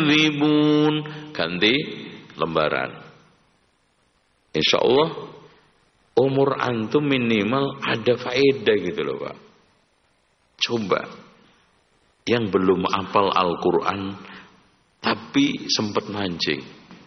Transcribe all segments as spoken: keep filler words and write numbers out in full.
ribun, ganti lembaran. Insya Allah umur antum minimal ada faedah gitu loh Pak. Coba yang belum hafal Al-Quran tapi sempat mancing,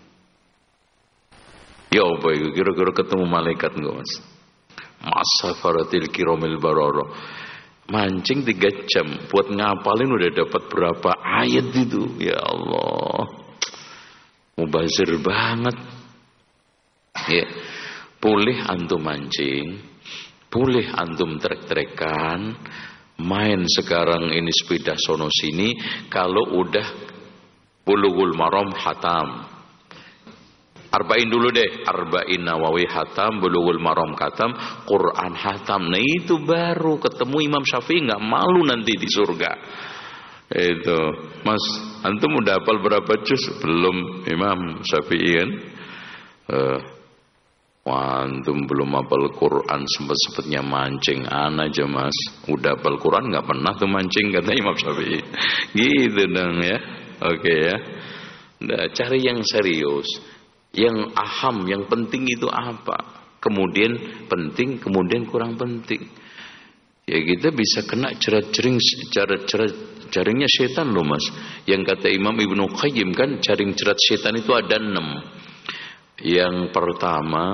ya apa itu kira-kira ketemu malaikat enggak Mas? Masafaratil kiromil baroro, mancing tiga jam buat ngapalin udah dapat berapa ayat itu, ya Allah, mubazir banget. Ya, boleh antum mancing, boleh antum trek-trekan, main sekarang ini sepeda sono sini, kalau udah bulughul maram hatam. Arba'in dulu deh, Arba'in Nawawi hatam, Bulughul Maram hatam, Quran hatam. Nah itu baru ketemu Imam Syafi'i, nggak malu nanti di surga. Itu, Mas, antum udah hafal berapa juz? Belum, Imam Syafi'i kan? Uh, wah, antum belum hafal Quran, sempet-sempetnya mancing. Ana aja Mas, udah hafal Quran nggak pernah tuh mancing, kata Imam Syafi'i. Gitu dong ya, oke okay, ya. Nah, cari yang serius. Yang aham, yang penting itu apa? Kemudian penting, kemudian kurang penting. Ya kita bisa kena jerat-jering, jerat-jerat jaringnya setan loh Mas. Yang kata Imam Ibnu Qayyim kan, jaring jerat setan itu ada enam. Yang pertama,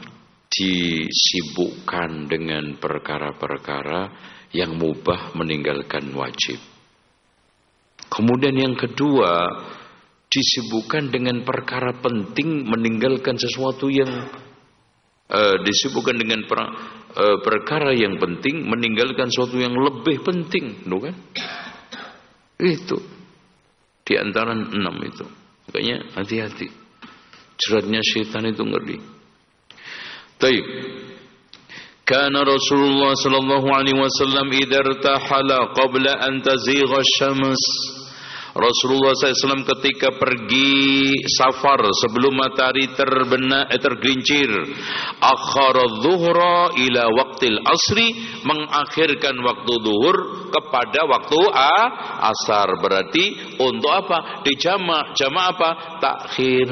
disibukkan dengan perkara-perkara yang mubah meninggalkan wajib. Kemudian yang kedua, disibukkan dengan perkara penting meninggalkan sesuatu yang uh, disibukkan dengan per, uh, perkara yang penting meninggalkan sesuatu yang lebih penting, loh kan? Itu di antara enam itu. Makanya hati-hati, jeratnya syaitan itu ngeri. Baik. Kana Rasulullah sallallahu alaihi wasallam idza irtahala qabla an tazigha asy-syams. Rasulullah shallallahu alaihi wasallam ketika pergi safar sebelum matahari terbenam, eh, tergelincir, akhara dhuhra ila waqtil asri, mengakhirkan waktu zuhur kepada waktu a, asar. Berarti untuk apa? Di jama', jama' apa? Takhir.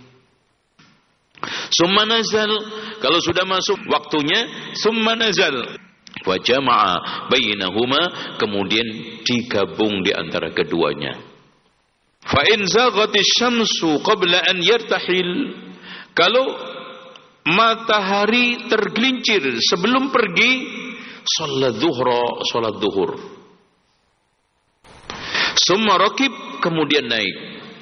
Summa nazal, kalau sudah masuk waktunya, summa nazal wa jama'a bainahuma, kemudian digabung di antara keduanya. Fa in zaghatis syamsu qabla an yartahil, kalau matahari tergelincir sebelum pergi, shalat zuhra, salat zuhur. Summa rakib, kemudian naik.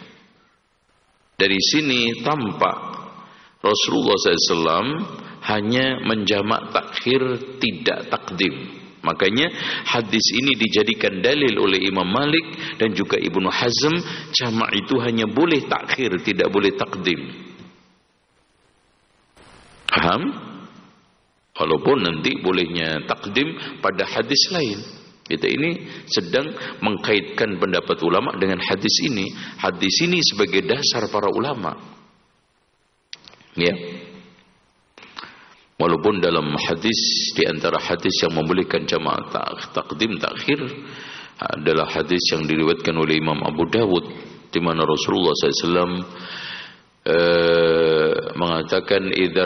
Dari sini tampak Rasulullah shallallahu alaihi wasallam hanya menjamak takhir, tidak takdim. Makanya hadis ini dijadikan dalil oleh Imam Malik dan juga Ibnu Hazm, jamak itu hanya boleh takhir, tidak boleh takdim. Paham? Walaupun nanti bolehnya takdim pada hadis lain. Kita ini sedang mengkaitkan pendapat ulama dengan hadis ini. Hadis ini sebagai dasar para ulama. Ya. Walaupun dalam hadis, di antara hadis yang membolehkan jamaah takdim takhir adalah hadis yang diriwayatkan oleh Imam Abu Dawud, di mana Rasulullah shallallahu alaihi wasallam eh, mengatakan idza